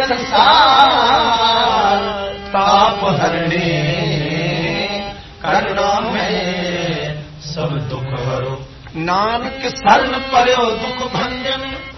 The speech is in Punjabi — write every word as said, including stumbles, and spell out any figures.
संसार ताप हरणे करुणा में सब दुख हरो। नानक शरण पर्यो दुख भंजन